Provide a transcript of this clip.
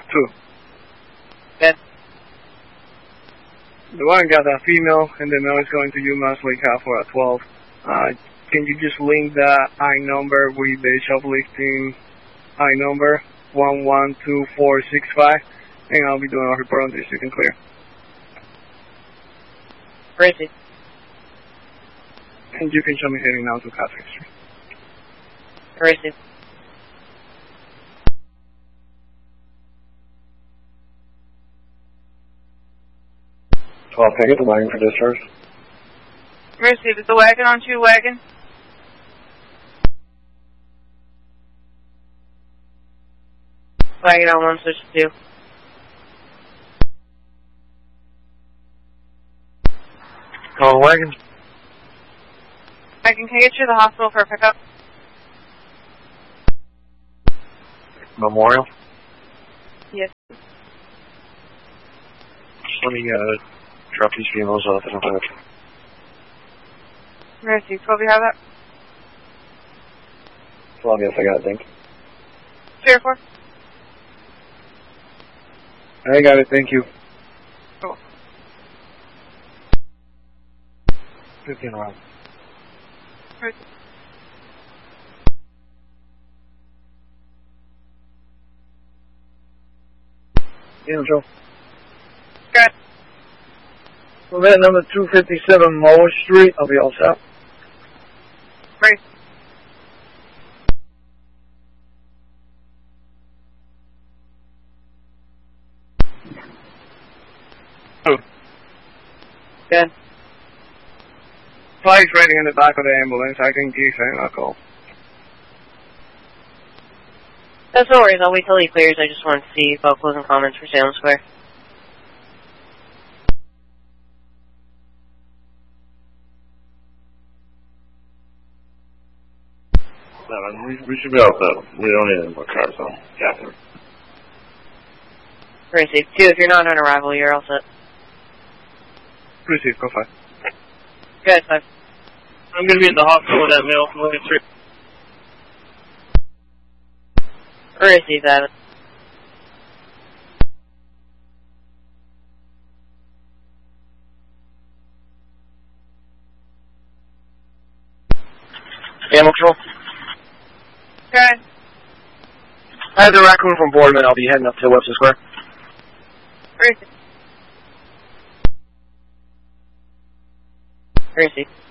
2. Good. The one got a female, and the male is going to UMass Lake Half for a 12. Can you just link the I number with the shoplifting I number 112465, and I'll be doing a report on this. You can clear. Where is he? And you can show me heading now to Catherine Street. Where is he? Can I get the wagon for discharge? Where is he? Is the wagon on your wagon? Wagon on 162. Call wagon. Wagon, can I get you to the hospital for a pickup? Memorial. Yes. Just let me drop these females off and I'll back. Where is he? 12, you have that? Well, yes, I got it, thank you. 3 or 4? I got it, thank you. Cool. 15 around. Where is he? Yeah, Joe. Good. We're at number 257 Moore Street. I'll be all set. Where is he? Good. Flag's waiting in the back of the ambulance. I can give him a call. That's no worries. I'll wait till he clears. I just want to see about closing comments for Salem Square. We should be all set. We don't need any more cars, though. Yeah. Where is he? 2, if you're not on arrival, you're all set. Receive, go 5. Good, 5. I'm going to be at the hospital with that male from Lincoln Street. Where is he, 7? Animal control. Good. I have the raccoon from Boardman. I'll be heading up to Webster Square. Where is he? Where is he?